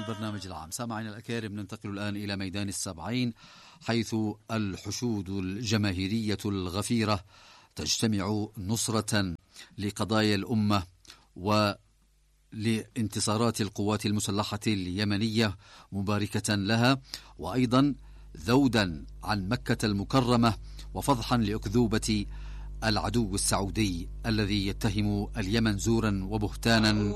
البرنامج العام. سامعين الأكارم، ننتقل الآن إلى ميدان السبعين، حيث الحشود الجماهيرية الغفيرة تجتمع نصرة لقضايا الأمة ولانتصارات القوات المسلحة اليمنية مباركة لها، وأيضا ذودا عن مكة المكرمة وفضحا لأكذوبة العدو السعودي الذي يتهم اليمن زورا وبهتانا